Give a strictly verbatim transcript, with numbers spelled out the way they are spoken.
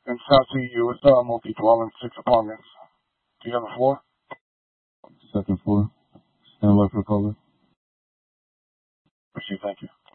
in South C U. It's a multi-dwelling, six apartments. Do you have a floor? Second floor. Stand by for caller. Appreciate it. Thank you.